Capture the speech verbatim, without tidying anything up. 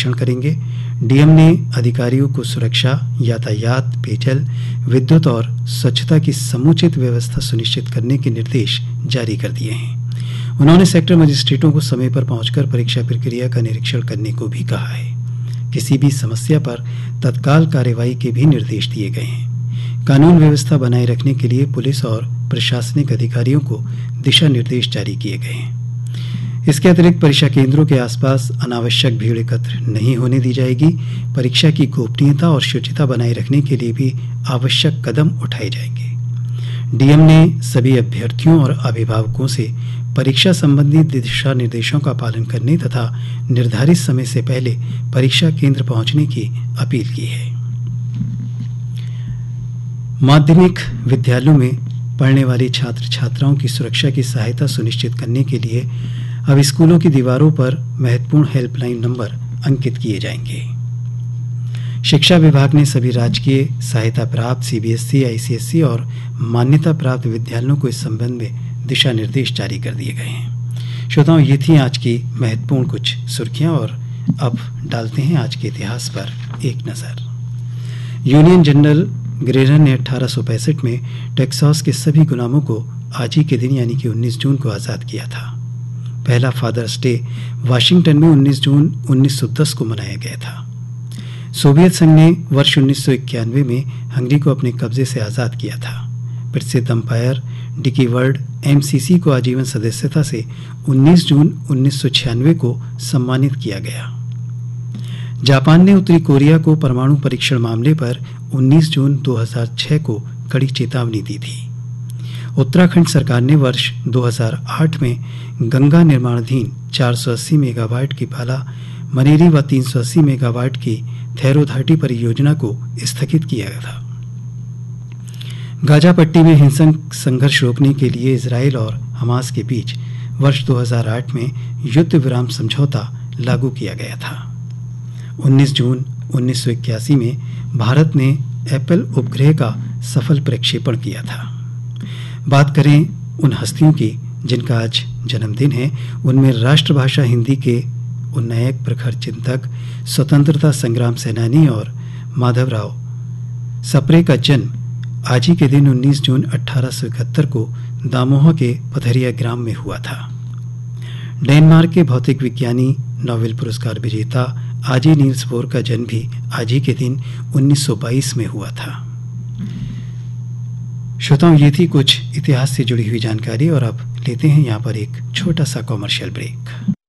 निरीक्षण करेंगे। डीएम ने अधिकारियों को सुरक्षा, यातायात, पेयजल, विद्युत और स्वच्छता की समुचित व्यवस्था सुनिश्चित करने के निर्देश जारी कर दिए हैं। उन्होंने सेक्टर मजिस्ट्रेटों को समय पर पहुंचकर परीक्षा प्रक्रिया का निरीक्षण करने को भी कहा है। किसी भी समस्या पर तत्काल कार्रवाई के भी निर्देश दिए गए हैं। कानून व्यवस्था बनाए रखने के लिए पुलिस और प्रशासनिक अधिकारियों को दिशा निर्देश जारी किए गए हैं। इसके अतिरिक्त परीक्षा केंद्रों के आसपास अनावश्यक भीड़ एकत्र नहीं होने दी जाएगी। परीक्षा की गोपनीयता और शुचिता बनाए रखने के लिए भी आवश्यक कदम उठाए जाएंगे। डीएम ने सभी अभ्यर्थियों और अभिभावकों से परीक्षा संबंधी दिशा निर्देशों का पालन करने तथा निर्धारित समय से पहले परीक्षा केंद्र पहुंचने की अपील की है। माध्यमिक विद्यालयों में पढ़ने वाले छात्र छात्राओं की सुरक्षा की सहायता सुनिश्चित करने के लिए अब स्कूलों की दीवारों पर महत्वपूर्ण हेल्पलाइन नंबर अंकित किए जाएंगे। शिक्षा विभाग ने सभी राजकीय सहायता प्राप्त सीबीएसई, आईसीएसई और मान्यता प्राप्त विद्यालयों को इस संबंध में दिशा निर्देश जारी कर दिए गए हैं। श्रोताओं, ये थी आज की महत्वपूर्ण कुछ सुर्खियां और अब डालते हैं आज के इतिहास पर एक नजर। यूनियन जनरल ग्रेनर ने अठारह सौ पैंसठ में टेक्सास के सभी गुलामों को आज ही के दिन यानी कि उन्नीस जून को आज़ाद किया था। पहला फादर्स डे वाशिंगटन में उन्नीस जून उन्नीस सौ दस को मनाया गया था। सोवियत संघ ने वर्ष उन्नीस सौ इक्यानवे में हंगरी को अपने कब्जे से आज़ाद किया था। प्रसिद्ध अंपायर डिकी वर्ल्ड एमसीसी को आजीवन सदस्यता से उन्नीस जून उन्नीस सौ छियानवे को सम्मानित किया गया। जापान ने उत्तरी कोरिया को परमाणु परीक्षण मामले पर उन्नीस जून दो हज़ार छह को कड़ी चेतावनी दी थी। उत्तराखंड सरकार ने वर्ष दो हज़ार आठ में गंगा निर्माणाधीन चार सौ अस्सी मेगावाट की बाला मनेरी व तीन सौ अस्सी मेगावाट की थैरोघाटी परियोजना को स्थगित किया था। गाजा पट्टी में हिंसक संघर्ष रोकने के लिए इजराइल और हमास के बीच वर्ष दो हज़ार आठ में युद्ध विराम समझौता लागू किया गया था। उन्नीस जून उन्नीस सौ इक्यासी में भारत ने एप्पल उपग्रह का सफल प्रक्षेपण किया था। बात करें उन हस्तियों की जिनका आज जन्मदिन है, उनमें राष्ट्रभाषा हिंदी के उन्नायक, प्रखर चिंतक, स्वतंत्रता संग्राम सेनानी और माधवराव सप्रे का जन्म आज ही के दिन उन्नीस जून अठारह सौ इकहत्तर को दामोह के पथरिया ग्राम में हुआ था। डेनमार्क के भौतिक विज्ञानी, नोबेल पुरस्कार विजेता आजी नील्स बोर का जन्म भी आज ही के दिन उन्नीस सौ बाईस में हुआ था। श्रोताओं, ये थी कुछ इतिहास से जुड़ी हुई जानकारी और अब लेते हैं यहाँ पर एक छोटा सा कॉमर्शियल ब्रेक।